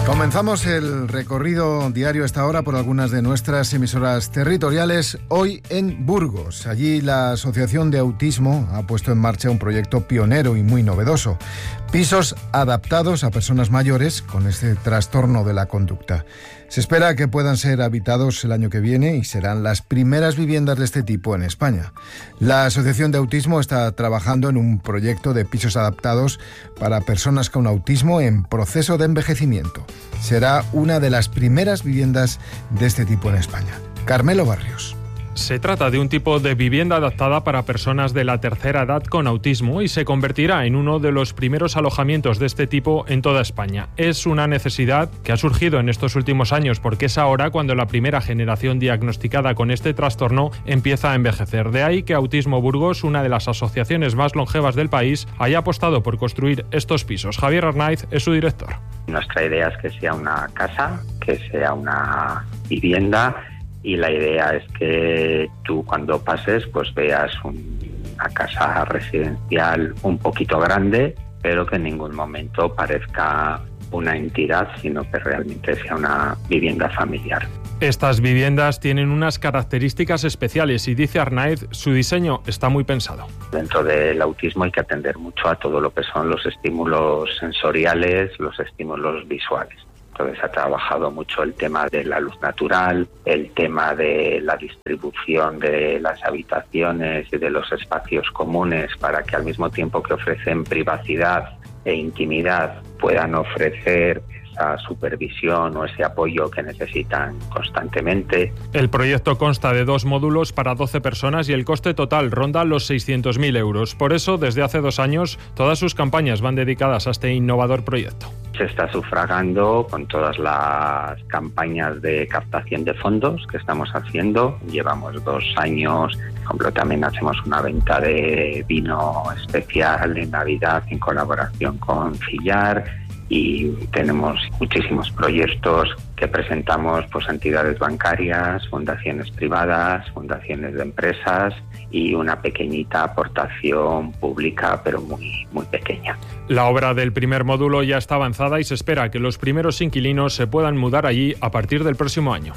Comenzamos el recorrido diario a esta hora por algunas de nuestras emisoras territoriales, hoy en Burgos. Allí la Asociación de Autismo ha puesto en marcha un proyecto pionero y muy novedoso. Pisos adaptados a personas mayores con este trastorno de la conducta. Se espera que puedan ser habitados el año que viene y serán las primeras viviendas de este tipo en España. La Asociación de Autismo está trabajando en un proyecto de pisos adaptados para personas con autismo en proceso de envejecimiento. Será una de las primeras viviendas de este tipo en España. Carmelo Barrios. Se trata de un tipo de vivienda adaptada para personas de la tercera edad con autismo y se convertirá en uno de los primeros alojamientos de este tipo en toda España. Es una necesidad que ha surgido en estos últimos años porque es ahora cuando la primera generación diagnosticada con este trastorno empieza a envejecer. De ahí que Autismo Burgos, una de las asociaciones más longevas del país, haya apostado por construir estos pisos. Javier Arnaiz es su director. Nuestra idea es que sea una casa, que sea una vivienda, y la idea es que tú cuando pases pues veas una casa residencial un poquito grande, pero que en ningún momento parezca una entidad, sino que realmente sea una vivienda familiar. Estas viviendas tienen unas características especiales y, dice Arnaiz, su diseño está muy pensado. Dentro del autismo hay que atender mucho a todo lo que son los estímulos sensoriales, los estímulos visuales. Entonces ha trabajado mucho el tema de la luz natural, el tema de la distribución de las habitaciones y de los espacios comunes para que al mismo tiempo que ofrecen privacidad e intimidad puedan ofrecer esa supervisión o ese apoyo que necesitan constantemente. El proyecto consta de 2 módulos para 12 personas y el coste total ronda los 600.000 euros. Por eso, desde hace 2 años, todas sus campañas van dedicadas a este innovador proyecto. Se está sufragando con todas las campañas de captación de fondos que estamos haciendo. Llevamos 2 años, por ejemplo, también hacemos una venta de vino especial en Navidad en colaboración con Fillar, y tenemos muchísimos proyectos que presentamos pues, a entidades bancarias, fundaciones privadas, fundaciones de empresas y una pequeñita aportación pública, pero muy, muy pequeña. La obra del primer módulo ya está avanzada y se espera que los primeros inquilinos se puedan mudar allí a partir del próximo año.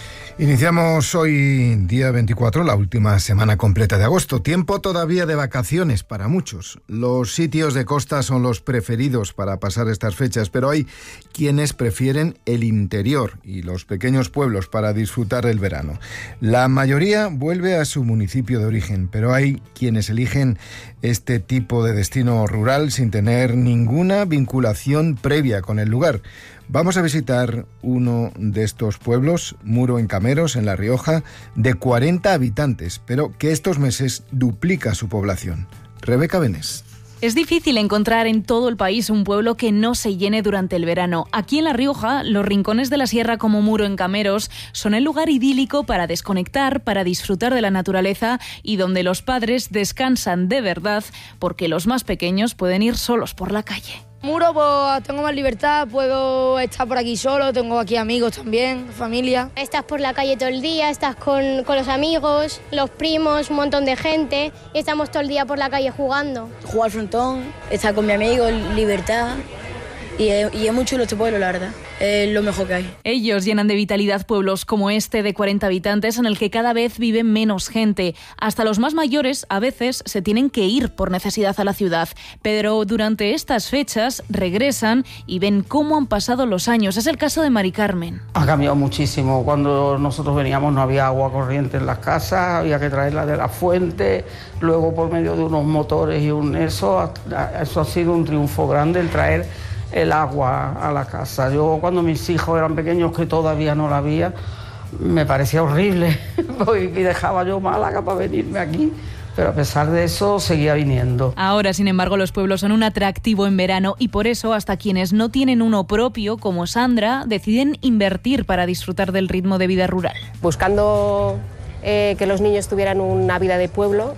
Iniciamos hoy, día 24, la última semana completa de agosto. Tiempo todavía de vacaciones para muchos. Los sitios de costa son los preferidos para pasar estas fechas, pero hay quienes prefieren el interior y los pequeños pueblos para disfrutar del verano. La mayoría vuelve a su municipio de origen, pero hay quienes eligen este tipo de destino rural sin tener ninguna vinculación previa con el lugar. Vamos a visitar uno de estos pueblos, Muro en Cameros, en La Rioja, de 40 habitantes, pero que estos meses duplica su población. Rebeca Benés. Es difícil encontrar en todo el país un pueblo que no se llene durante el verano. Aquí en La Rioja, los rincones de la sierra como Muro en Cameros son el lugar idílico para desconectar, para disfrutar de la naturaleza y donde los padres descansan de verdad porque los más pequeños pueden ir solos por la calle. Muro, pues tengo más libertad, puedo estar por aquí solo, tengo aquí amigos también, familia. Estás por la calle todo el día, estás con los amigos, los primos, un montón de gente y estamos todo el día por la calle jugando. Jugar al frontón, estar con mi amigo, libertad. Y es muy chulo este pueblo, la verdad. Es lo mejor que hay. Ellos llenan de vitalidad pueblos como este de 40 habitantes en el que cada vez vive menos gente. Hasta los más mayores a veces se tienen que ir por necesidad a la ciudad. Pero durante estas fechas regresan y ven cómo han pasado los años. Es el caso de Mari Carmen. Ha cambiado muchísimo. Cuando nosotros veníamos no había agua corriente en las casas, había que traerla de la fuente. Luego por medio de unos motores y eso ha sido un triunfo grande el traer el agua a la casa. Yo cuando mis hijos eran pequeños, que todavía no la había, me parecía horrible y dejaba yo Málaga para venirme aquí, pero a pesar de eso seguía viniendo. Ahora, sin embargo, los pueblos son un atractivo en verano y por eso hasta quienes no tienen uno propio, como Sandra, deciden invertir para disfrutar del ritmo de vida rural. Buscando que los niños tuvieran una vida de pueblo,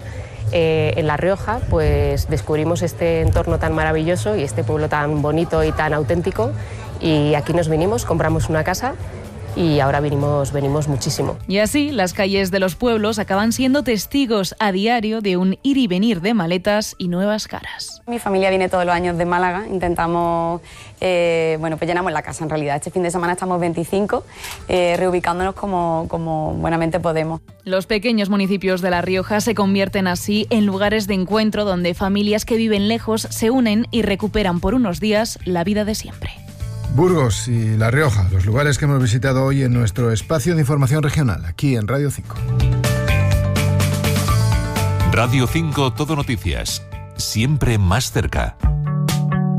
en La Rioja, pues descubrimos este entorno tan maravilloso y este pueblo tan bonito y tan auténtico y aquí nos vinimos, compramos una casa y ahora venimos muchísimo. Y así, las calles de los pueblos acaban siendo testigos a diario de un ir y venir de maletas y nuevas caras. Mi familia viene todos los años de Málaga, intentamos, pues llenamos la casa en realidad. Este fin de semana estamos 25, reubicándonos como buenamente podemos. Los pequeños municipios de La Rioja se convierten así en lugares de encuentro donde familias que viven lejos se unen y recuperan por unos días la vida de siempre. Burgos y La Rioja, los lugares que hemos visitado hoy en nuestro espacio de información regional, aquí en Radio 5. Radio 5 Todo Noticias, siempre más cerca.